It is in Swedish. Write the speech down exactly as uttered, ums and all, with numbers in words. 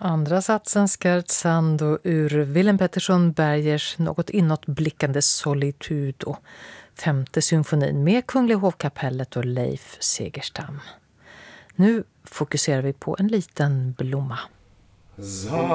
Andra satsen scherzando ur Willem Pettersson Bergers något inåtblickande Solitudo, femte symfonin med Kungliga hovkapellet och Leif Segerstam. Nu fokuserar vi på en liten blomma.